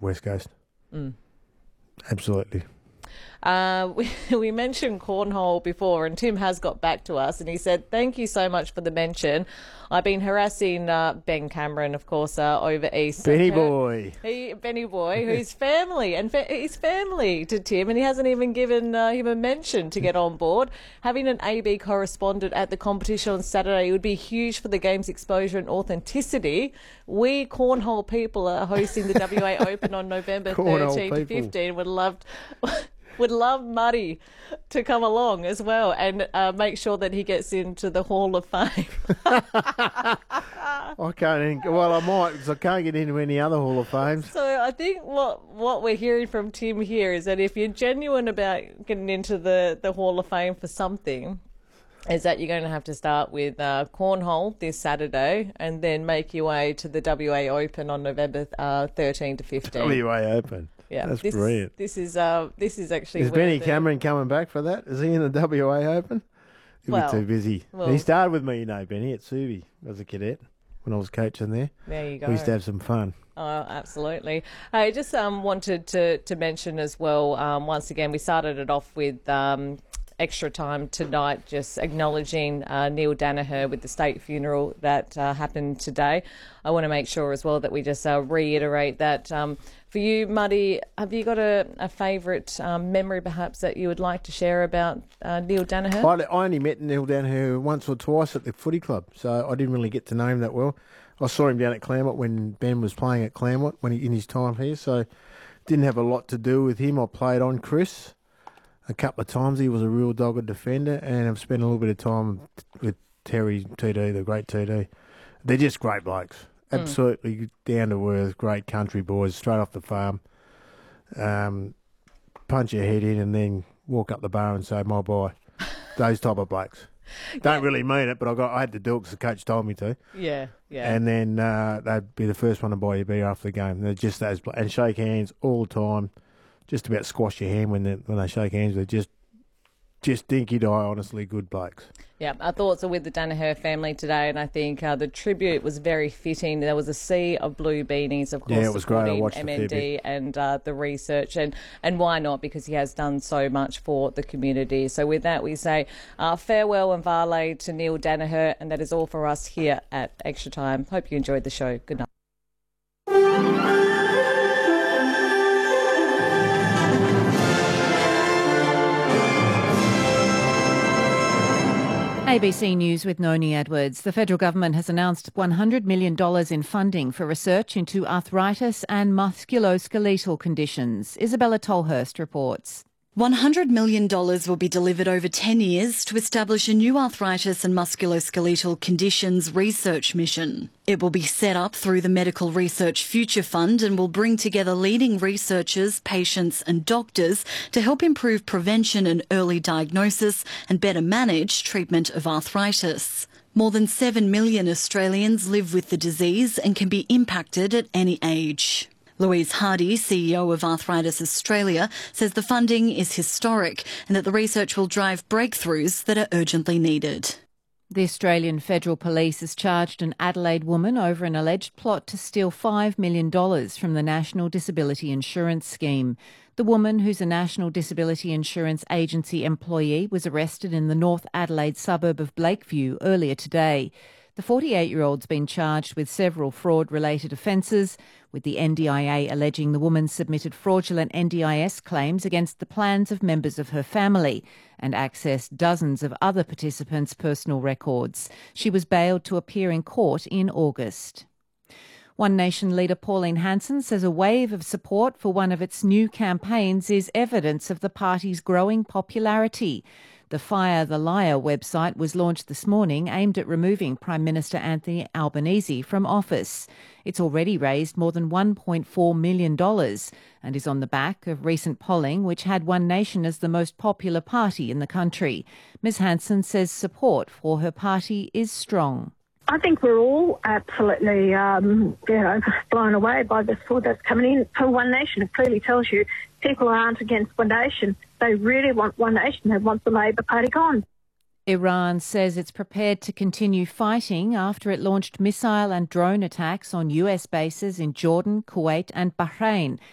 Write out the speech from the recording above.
West Coast. Absolutely. We mentioned cornhole before, and Tim has got back to us, and he said, thank you so much for the mention. I've been harassing Ben Cameron, of course, over East. Benny boy. Benny boy, who's family, and he's family to Tim, and he hasn't even given him a mention to get on board. Having an AB correspondent at the competition on Saturday would be huge for the game's exposure and authenticity. We cornhole people are hosting the WA Open on November 13 to 15. Would love Muddy to come along as well and make sure that he gets into the Hall of Fame. I can't. Well, I might, because I can't get into any other Hall of Fames. So I think what we're hearing from Tim here is that if you're genuine about getting into the Hall of Fame for something, is that you're going to have to start with cornhole this Saturday and then make your way to the WA Open on November 13 to 15. WA Open. Yeah, that's brilliant. This is actually. Is Benny Cameron coming back for that? Is he in the WA Open? He'll be too busy. He started with me, Benny, at Subi as a cadet when I was coaching there. There you go. We used to have some fun. Oh, absolutely. I just wanted to mention as well, once again, we started it off with extra time tonight, just acknowledging Neil Danaher with the state funeral that happened today. I want to make sure as well that we just reiterate that for you, Muddy, have you got a favourite memory perhaps that you would like to share about Neil Danaher? I only met Neil Danaher once or twice at the footy club, so I didn't really get to know him that well. I saw him down at Claremont when Ben was playing at Claremont in his time here, so didn't have a lot to do with him. I played on Chris a couple of times. He was a real dogged defender, and I've spent a little bit of time with Terry TD, the great TD. They're just great blokes. Absolutely down to earth, great country boys, straight off the farm. Punch your head in and then walk up the bar and say, my boy. Those type of blokes. Don't really mean it, but I had to do it because the coach told me to. Yeah. And then they'd be the first one to buy your beer after the game. They're just those, and shake hands all the time. Just about squash your hand when they shake hands. They're just dinky-die, honestly, good blokes. Yeah, our thoughts are with the Danaher family today, and I think the tribute was very fitting. There was a sea of blue beanies, of course, yeah, it was great. I watched MND and the research, and why not? Because he has done so much for the community. So with that, we say farewell and vale to Neil Danaher, and that is all for us here at Extra Time. Hope you enjoyed the show. Good night. ABC News with Noni Edwards. The federal government has announced $100 million in funding for research into arthritis and musculoskeletal conditions. Isabella Tolhurst reports. $100 million will be delivered over 10 years to establish a new arthritis and musculoskeletal conditions research mission. It will be set up through the Medical Research Future Fund and will bring together leading researchers, patients and doctors to help improve prevention and early diagnosis and better manage treatment of arthritis. More than 7 million Australians live with the disease and can be impacted at any age. Louise Hardy, CEO of Arthritis Australia, says the funding is historic and that the research will drive breakthroughs that are urgently needed. The Australian Federal Police has charged an Adelaide woman over an alleged plot to steal $5 million from the National Disability Insurance Scheme. The woman, who's a National Disability Insurance Agency employee, was arrested in the North Adelaide suburb of Blakeview earlier today. The 48-year-old's been charged with several fraud-related offences, with the NDIA alleging the woman submitted fraudulent NDIS claims against the plans of members of her family and accessed dozens of other participants' personal records. She was bailed to appear in court in August. One Nation leader Pauline Hanson says a wave of support for one of its new campaigns is evidence of the party's growing popularity. The Fire the Liar website was launched this morning, aimed at removing Prime Minister Anthony Albanese from office. It's already raised more than $1.4 million and is on the back of recent polling, which had One Nation as the most popular party in the country. Ms Hanson says support for her party is strong. I think we're all absolutely, blown away by the support that's coming in for One Nation. It clearly tells you people aren't against One Nation. They really want One Nation. They want the Labor Party gone. Iran says it's prepared to continue fighting after it launched missile and drone attacks on US bases in Jordan, Kuwait and Bahrain